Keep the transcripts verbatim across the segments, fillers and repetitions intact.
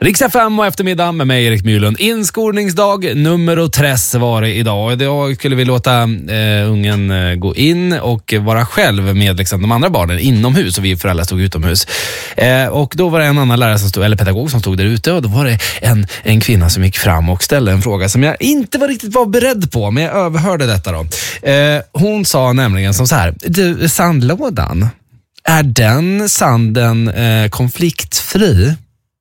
Riks F M och eftermiddag med mig Erik Myrlund. Inskolningsdag nummer tres var det idag. Idag skulle vi låta eh, ungen eh, gå in och vara själv med liksom, de andra barnen inomhus och vi föräldrar stod utomhus. Eh, och då var det en annan lärare som stod, eller pedagog som stod där ute och då var det en, en kvinna som gick fram och ställde en fråga som jag inte var riktigt var beredd på, men jag överhörde detta då. Eh, hon sa nämligen som så här: du, sandlådan, är den sanden eh, konfliktfri?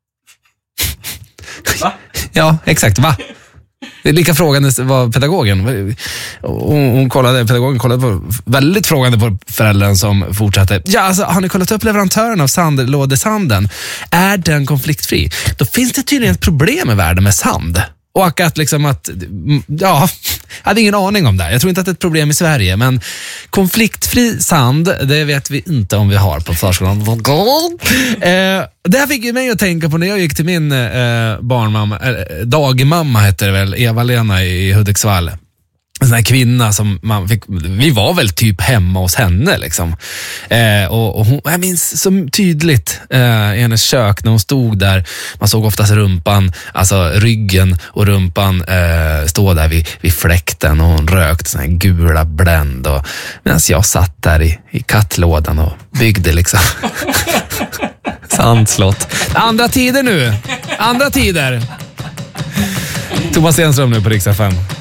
Va? Ja, exakt, va? Lika frågande var pedagogen. Hon, hon kollade, pedagogen kollade på, väldigt frågande på föräldern som fortsatte. Ja, alltså, har ni kollat upp leverantören av sandlådesanden? Är den konfliktfri? Då finns det tydligen ett problem i världen med sand. Och att liksom att, ja, jag hade ingen aning om det. Jag tror inte att det är ett problem i Sverige, men konfliktfri sand, det vet vi inte om vi har på förskolan. Eh, det här fick ju mig att tänka på när jag gick till min eh, barnmamma, eh, dagmamma heter det väl, Eva-Lena i Hudiksvall. En sån här kvinna som man fick, vi var väl typ hemma hos henne liksom. Eh, och, och hon, jag minns så tydligt eh, i hennes kök när hon stod där, man såg oftast rumpan, alltså ryggen och rumpan eh, stå där vid, vid fläkten och hon rökte sån här gula bländ och medan jag satt där i, i kattlådan och byggde liksom sandslott. Andra tider nu, andra tider. Thomas Enström nu på Riks F M.